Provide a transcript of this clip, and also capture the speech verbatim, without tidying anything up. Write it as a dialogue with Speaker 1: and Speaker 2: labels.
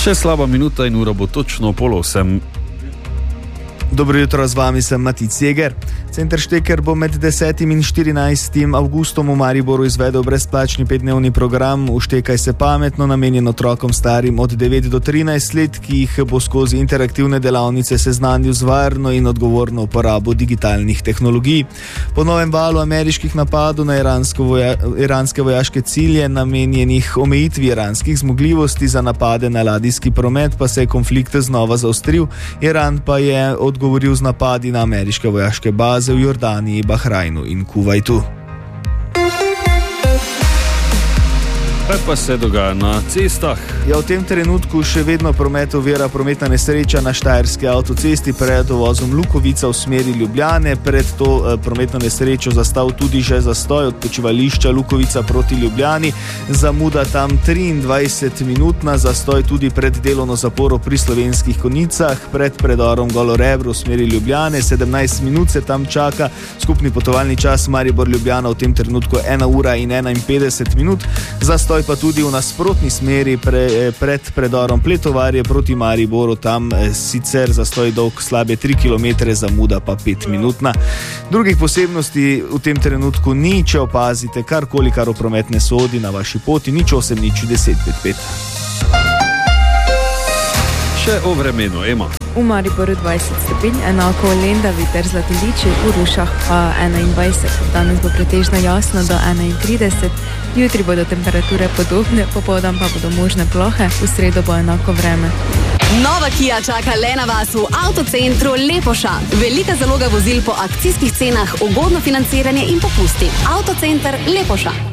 Speaker 1: Še slaba minuta in ura bo točno pol osem.
Speaker 2: Dobro jutro, z vami sem Matic Jeger. Center Šteker bo med desetim in štirinajstim avgustom v Mariboru izvedel brezplačni petdnevni program Vštekaj se pametno, namenjen otrokom starim od devet do trinajst let, ki jih bo skozi interaktivne delavnice seznanil z varno in odgovorno uporabo digitalnih tehnologij. Po novem valu ameriških napadov na iransko voja, iranske vojaške cilje, namenjenih omejitvi iranskih zmogljivosti za napade na ladijski promet, pa se je konflikt znova zaostril. Iran pa je odgovoril z napadi na ameriške vojaške baze v Jordaniji, Bahrajnu in Kuvajtu.
Speaker 1: Kaj pa se dogaja na cestah?
Speaker 2: Ja, v tem trenutku še vedno promet ovira prometna nesreča na štajerski avtocesti pred uvozom Lukovica v smeri Ljubljane. Pred to eh, prometno nesrečo zastal tudi že zastoj od počivališča Lukovica proti Ljubljani. Zamuda tam triindvajset minutna, zastoj tudi pred delovno zaporo pri Slovenskih Konjicah, pred predorom Golorebro v smeri Ljubljane. sedemnajst minut se tam čaka, skupni potovalni čas Maribor-Ljubljana v tem trenutku ena ura in enainpetdeset minut. Zastoj pa tudi v nasprotni smeri pre, pred predorom Pletovarje proti Mariboru, tam eh, sicer zastoj dolg slabe tri kilometre, zamuda pa pet minutna. Drugih posebnosti v tem trenutku ni, če opazite karkoli, kar v promet ne sodi na vaši poti, nič osem, nič deset pet pet.
Speaker 1: Še o vremenu, Ema.
Speaker 3: V Mariboru dvajset stopinj, enako Lenda, Viter, Zlatiliči, v Rušah pa enaindvajset. Danes bo pretežno jasno do enaintrideset, jutri bodo temperature podobne, popoldan pa bodo možne plohe, v sredo bo enako vreme.
Speaker 4: Nova Kia čaka le na vas v avtocentru Lepoša. Velika zaloga vozil po akcijskih cenah, ugodno financiranje in popusti. Avtocenter Lepoša.